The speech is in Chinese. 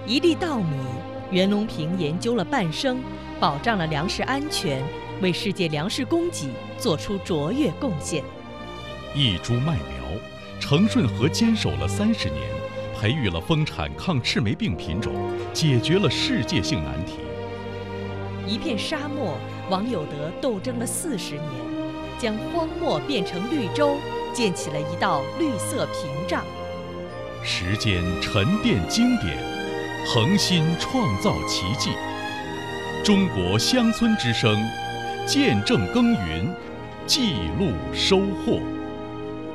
1粒稻米，袁隆平研究了半生，保障了粮食安全，为世界粮食供给做出卓越贡献。 1株麦苗，程顺和坚守了30年，培育了丰产抗赤霉病品种，解决了世界性难题。 1片沙漠，王有德斗争了40年，将荒漠变成绿洲，建起了一道绿色屏障。 时间沉淀经典，恒心创造奇迹。中国乡村之声，见证耕耘，记录收获。